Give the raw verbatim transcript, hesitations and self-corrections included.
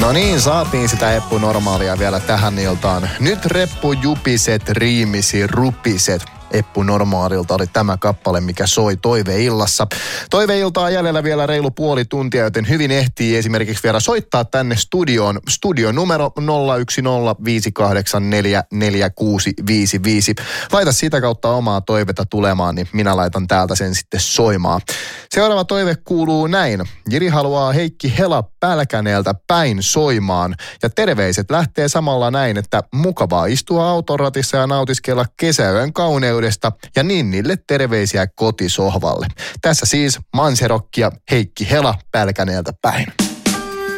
No niin, saatiin sitä Eppu Normaalia vielä tähän iltaan. Nyt reppu jupiset, riimisi, rupiset. Eppu Normaalilta oli tämä kappale, mikä soi Toiveillassa. Toiveiltaa jäljellä vielä reilu puoli tuntia, joten hyvin ehtii esimerkiksi vielä soittaa tänne studioon. Studion numero nolla yksi nolla viisi kahdeksan neljä neljä kuusi viisi viisi. Laita sitä kautta omaa toivetta tulemaan, niin minä laitan täältä sen sitten soimaan. Seuraava toive kuuluu näin. Jiri haluaa Heikki Hela Pälkäneeltä päin soimaan. Ja terveiset lähtee samalla näin, että mukavaa istua autoratissa ja nautiskella kesäyön kauneudesta. Ja Ninnille terveisiä kotisohvalle. Tässä siis Manserokki ja Heikki Hela Pälkäneeltä päin.